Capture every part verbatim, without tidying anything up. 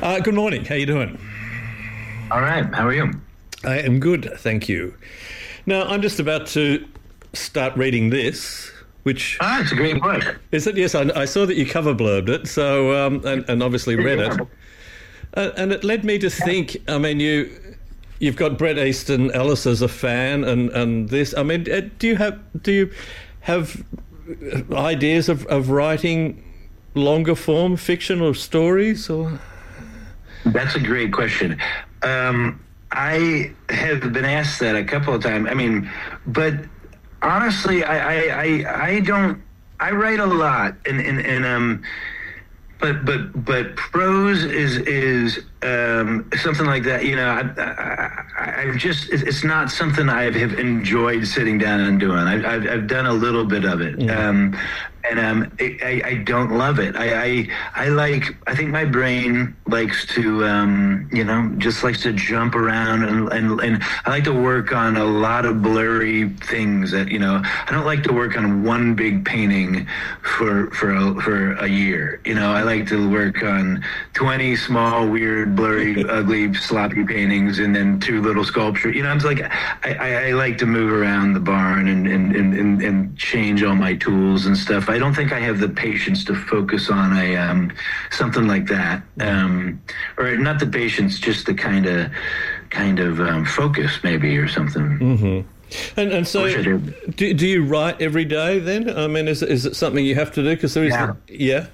Uh, good morning. How you doing? All right. How are you? I am good, thank you. Now, I'm just about to start reading this, which... Ah, it's a great book. Is it? Yes, I, I saw that you cover blurbed it, so um, and, and obviously read it. Uh, and it led me to think, I mean, you, you've got Bret Easton Ellis as a fan, and, and this... I mean, do you have do you have ideas of, of writing longer form fiction or stories? Or That's a great question. Um, I have been asked that a couple of times. I mean, but honestly, I I, I, I don't. I write a lot, and and, and um, but but but prose is is um, something like that. You know, I, I, I've just it's not something I have enjoyed sitting down and doing. I've I've, I've done a little bit of it. Yeah. Um, And um, I, I don't love it. I, I I like. I think my brain likes to, um, you know, just likes to jump around, and, and and I like to work on a lot of blurry things. That you know, I don't like to work on one big painting for for a, for a year. You know, I like to work on twenty small, weird, blurry, ugly, sloppy paintings, and then two little sculptures. You know, it's like I, I, I like to move around the barn and and, and, and and change all my tools and stuff. I don't think I have the patience to focus on a um, something like that, um, or not the patience, just the kind of kind of um, focus maybe or something. Mm-hmm. And and so, do do you write every day then? I mean, is is it something you have to do? Because there is, yeah, the, yeah,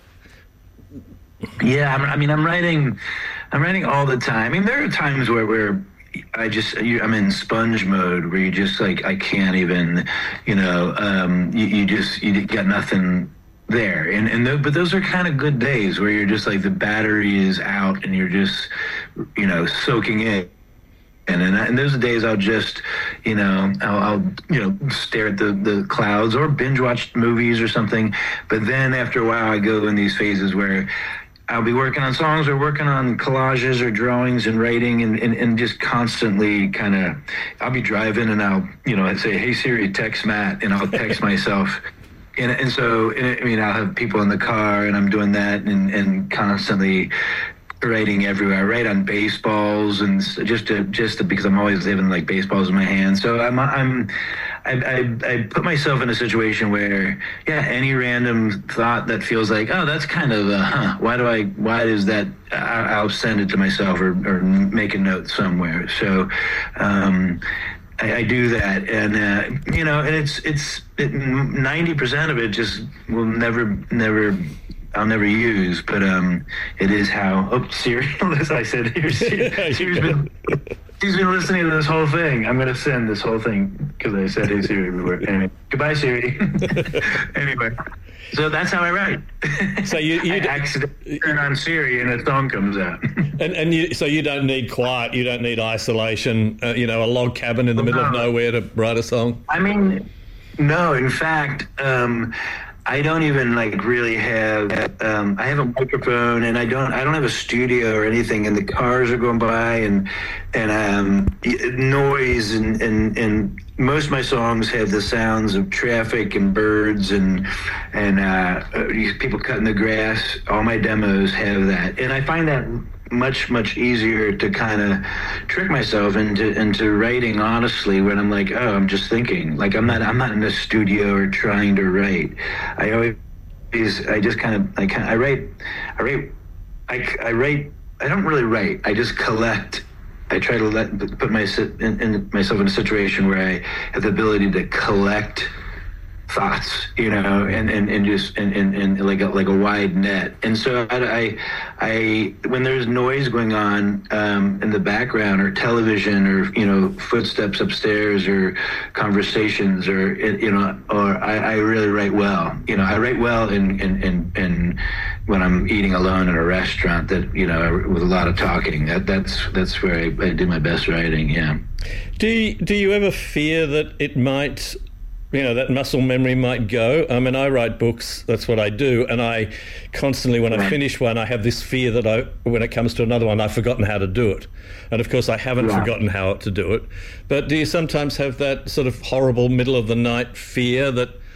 yeah. I'm, I mean, I'm writing, I'm writing all the time. I mean, there are times where where. I just, I'm in sponge mode where you just like, I can't even, you know, um, you, you just, you got nothing there. And, and, the, but those are kind of good days where you're just like, the battery is out and you're just, you know, soaking in. And, and, and those days I'll just, you know, I'll, I'll, you know, stare at the, the clouds or binge watch movies or something. But then after a while I go in these phases where I'll be working on songs or working on collages or drawings and writing and, and, and just constantly kind of, I'll be driving and I'll, you know, I'd say, hey, Siri, text Matt, and I'll text myself. And, and so, and I mean, I'll have people in the car and I'm doing that and, and constantly writing everywhere. I write on baseballs and just to, just to, because I'm always having like baseballs in my hand. So I'm, I'm, I, I, I put myself in a situation where, yeah, any random thought that feels like, oh, that's kind of, uh, huh, why do I, why is that, I'll send it to myself or, or make a note somewhere. So, um, I, I do that, and uh, you know, and it's it's ninety percent of it just will never, never, I'll never use, but um, it is how. Oh, Siri, as I said, here, Siri, Siri's been. She's been listening to this whole thing. I'm going to send this whole thing because I said, hey, Siri, everywhere. Anyway, goodbye, Siri. Anyway, so that's how I write. So you, you I accidentally turn on Siri and a song comes out. and and you, so you don't need quiet, you don't need isolation, uh, you know, a log cabin in the middle no. of nowhere to write a song? I mean, no, in fact, um, I don't even like really have. Um, I have a microphone, and I don't. I don't have a studio or anything. And the cars are going by, and and um, noise, and, and and most of my songs have the sounds of traffic and birds and and uh, people cutting the grass. All my demos have that, and I find that much much easier to kind of trick myself into into writing honestly when I'm like, oh, I'm just thinking. Like I'm not I'm not in a studio or trying to write. I always I just kind of I kind I write I write I, I write I don't really write. I just collect. I try to let put my in, in myself in a situation where I have the ability to collect thoughts, you know, and, and, and just and, and, and like a, like a wide net. And so I, I, I when there's noise going on um, in the background or television or, you know, footsteps upstairs or conversations or, you know, or I, I really write well. You know, I write well in, in, in, in when I'm eating alone in a restaurant that, you know, with a lot of talking. That that's that's where I, I do my best writing, yeah. Do you, do you ever fear that it might... you know, that muscle memory might go? I mean, I write books, that's what I do, and I constantly, when I finish one, I have this fear that I, when it comes to another one, I've forgotten how to do it. And of course, I haven't yeah. forgotten how to do it. But do you sometimes have that sort of horrible middle of the night fear that,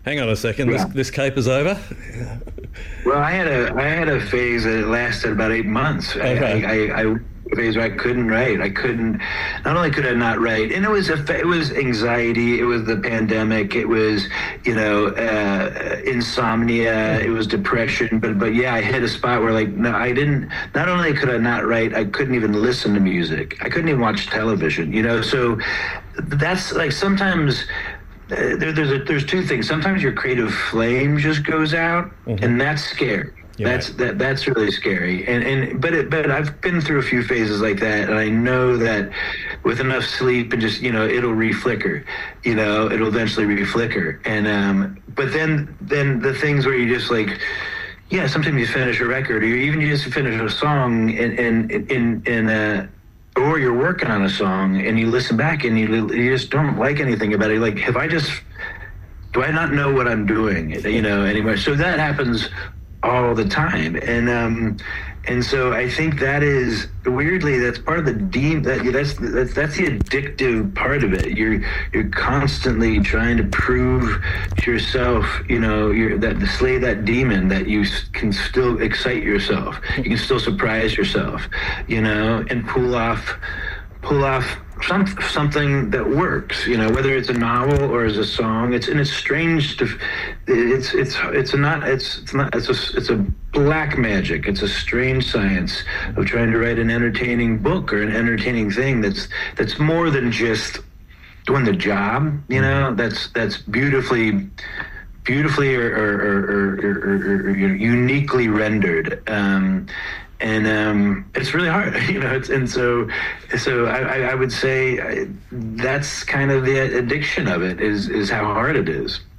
hang on a second, Yeah. this, this cape is over? Well, I had a I had a phase that lasted about eight months. Okay. I, I, I, I phase where I couldn't write. I couldn't. Not only could I not write, and it was a it was anxiety. It was the pandemic. It was you know uh, insomnia. It was depression. But but yeah, I hit a spot where like no, I didn't. Not only could I not write, I couldn't even listen to music. I couldn't even watch television. You know, so that's like sometimes. Uh, there, there's a, there's two things. Sometimes your creative flame just goes out, mm-hmm. and that's scary. Yeah. That's that that's really scary. And and but it, but I've been through a few phases like that, and I know that with enough sleep and just you know it'll reflicker. You know it'll eventually reflicker. And um, but then then the things where you just like. Yeah, sometimes you finish a record, or even you just finish a song, and in in in a. Or you're working on a song and you listen back and you you just don't like anything about it. Like, have I just, do I not know what I'm doing, you know, anymore? So that happens all the time. And um, and so I think that is, weirdly, that's part of the deem, that that's, that's that's the addictive part of it. You're you're constantly trying to prove to yourself, you know, you're, that to slay that demon, that you can still excite yourself. You can still surprise yourself, you know, and pull off, pull off some, something that works, you know, whether it's a novel or as a song. It's and it's strange to, it's it's it's a not it's it's not it's a it's a black magic. It's a strange science of trying to write an entertaining book or an entertaining thing that's that's more than just doing the job, you know. That's that's beautifully beautifully or or, or, or, or, or uniquely rendered. Um, And um, it's really hard, you know. It's, and so, so I, I would say I, that's kind of the addiction of it is is how hard it is.